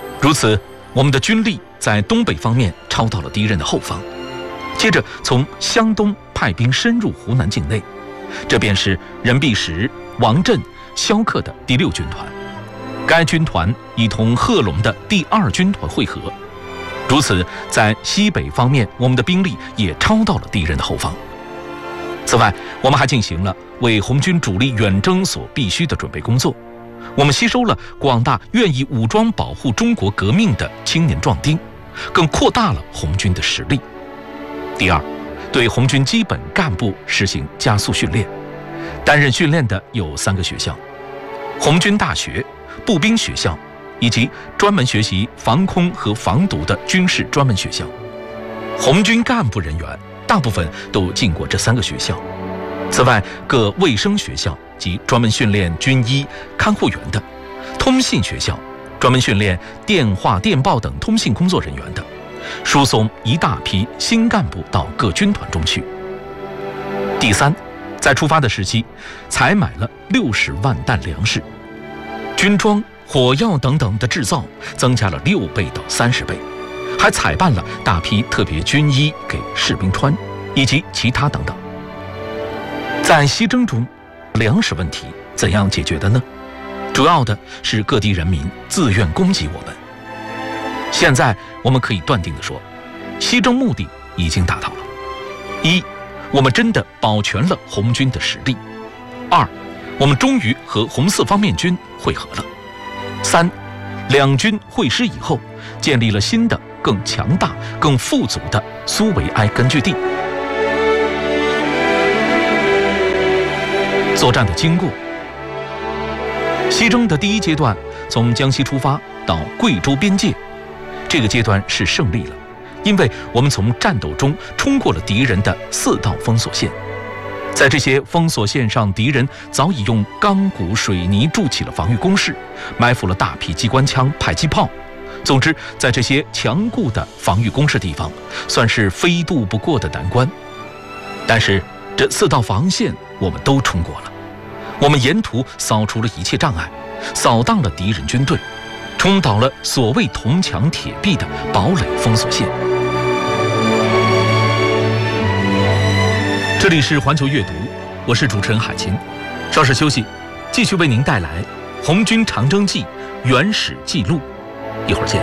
如此，我们的军力在东北方面超到了敌人的后方，接着从湘东派兵深入湖南境内，这便是任弼时、王震、萧克的第6军团。该军团已同贺龙的第2军团会合。如此，在西北方面，我们的兵力也超到了敌人的后方。此外，我们还进行了为红军主力远征所必须的准备工作。我们吸收了广大愿意武装保护中国革命的青年壮丁，更扩大了红军的实力。第二，对红军基本干部实行加速训练。担任训练的有3个学校：红军大学、步兵学校，以及专门学习防空和防毒的军事专门学校。红军干部人员大部分都进过这3个学校。此外，各卫生学校及专门训练军医、看护员的；通信学校专门训练电话、电报等通信工作人员的，输送一大批新干部到各军团中去。第三，在出发的时期，采买了60万担粮食，军装、火药等等的制造增加了6倍到30倍，还采办了大批特别军衣给士兵穿，以及其他等等。在西征中，粮食问题怎样解决的呢？主要的是各地人民自愿供给我们。现在我们可以断定地说，西征目的已经达到了。1，我们真的保全了红军的实力。2，我们终于和红四方面军会合了。3，两军会师以后，建立了新的、更强大、更富足的苏维埃根据地。作战的经过，西征的第1阶段从江西出发到贵州边界，这个阶段是胜利了，因为我们从战斗中冲过了敌人的4道封锁线。在这些封锁线上，敌人早已用钢骨水泥筑起了防御工事，埋伏了大批机关枪、迫击炮。总之，在这些强固的防御工事地方，算是非渡不过的难关。但是这4道防线我们都冲过了，我们沿途扫除了一切障碍，扫荡了敌人军队，冲倒了所谓铜墙铁壁的堡垒封锁线。这里是环球阅读，我是主持人海琴。稍事休息，继续为您带来《红军长征记》原始记录。一会儿见。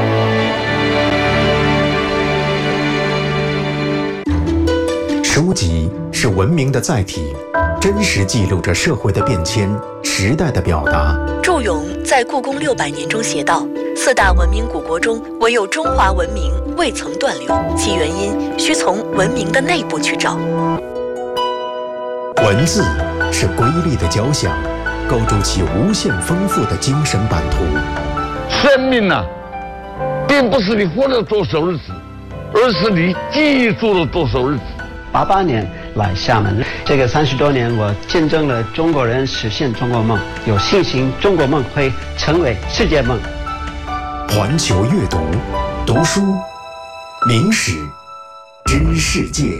书籍是文明的载体，真实记录着社会的变迁、时代的表达。 祝融在《故宫600年》中写道：“4大文明古国中，唯有中华文明未曾断流，其原因需从文明的内部去找。” 文字是瑰丽的交响，构筑起无限丰富的精神版图。 生命啊，并不是你活了多少日子，而是你记住了多少日子。 88年来厦门，这个30多年，我见证了中国人实现中国梦，有信心中国梦会成为世界梦。 环球阅读，读书，明史，知世界。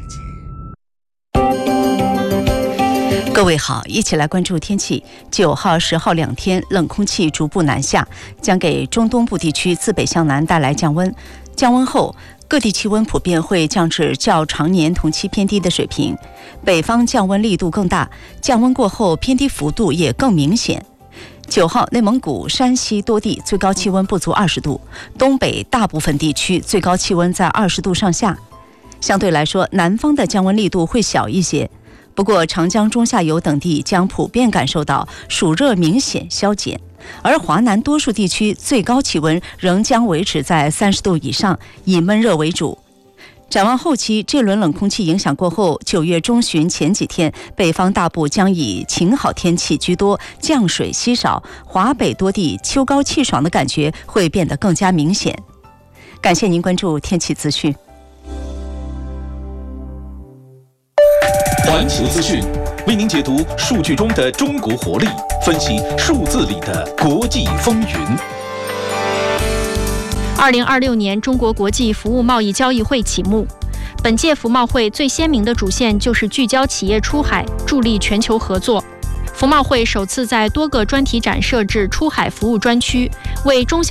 各位好，一起来关注天气。9号、10号2天，冷空气逐步南下，将给中东部地区自北向南带来降温。降温后，各地气温普遍会降至较常年同期偏低的水平，北方降温力度更大，降温过后偏低幅度也更明显。9号，内蒙古、山西多地最高气温不足20度，东北大部分地区最高气温在20度上下。相对来说，南方的降温力度会小一些。不过，长江中下游等地将普遍感受到暑热明显消减，而华南多数地区最高气温仍将维持在30度以上，以闷热为主。展望后期，这轮冷空气影响过后，9月中旬前几天，北方大部将以晴好天气居多，降水稀少，华北多地秋高气爽的感觉会变得更加明显。感谢您关注天气资讯。 环球资讯为您解读数据中的中国活力，分析数字里的国际风云。 2026年中国国际服务贸易交易会启幕。本届服贸会最鲜明的主线就是聚焦企业出海，助力全球合作。服贸会首次在多个专题展设置出海服务专区，为中小